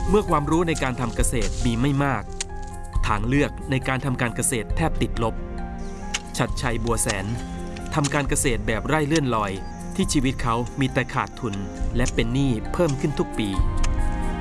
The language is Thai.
เมื่อความรู้ในการทำเกษตรมีไม่มากทางเลือกในการทำการเกษตรแทบติดลบชัดชัยบัวแสนทำการเกษตรแบบไร่เลื่อนลอยที่ชีวิตเขามีแต่ขาดทุนและเป็นหนี้เพิ่มขึ้นทุกปี